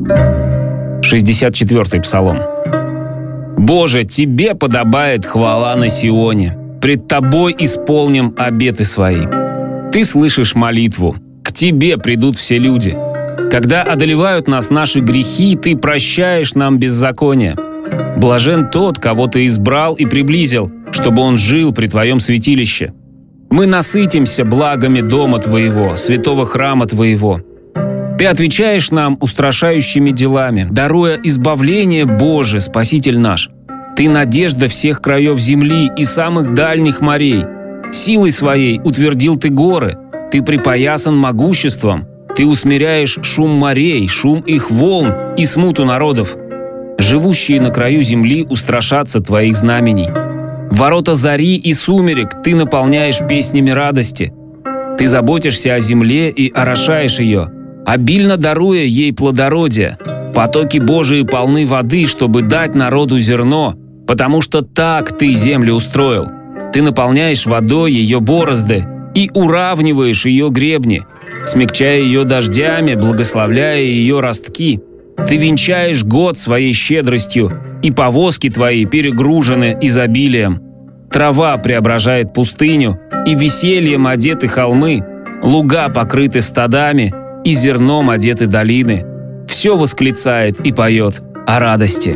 64-й псалом. «Боже, Тебе подобает хвала на Сионе, пред Тобой исполним обеты свои. Ты слышишь молитву, к Тебе придут все люди. Когда одолевают нас наши грехи, Ты прощаешь нам беззаконие. Блажен тот, кого Ты избрал и приблизил, чтобы он жил при Твоем святилище. Мы насытимся благами дома Твоего, святого храма Твоего. Ты отвечаешь нам устрашающими делами, даруя избавление, Боже, Спаситель наш. Ты надежда всех краев земли и самых дальних морей. Силой своей утвердил Ты горы, Ты припоясан могуществом, Ты усмиряешь шум морей, шум их волн и смуту народов. Живущие на краю земли устрашатся Твоих знамений. Ворота зари и сумерек Ты наполняешь песнями радости. Ты заботишься о земле и орошаешь ее, обильно даруя ей плодородие. Потоки Божии полны воды, чтобы дать народу зерно, потому что так Ты землю устроил. Ты наполняешь водой ее борозды и уравниваешь ее гребни, смягчая ее дождями, благословляя ее ростки. Ты венчаешь год своей щедростью, и повозки Твои перегружены изобилием. Трава преображает пустыню, и весельем одеты холмы, луга покрыты стадами, и зерном одеты долины. Все восклицает и поет о радости».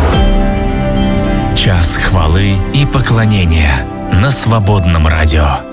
Час хвалы и поклонения на Свободном радио.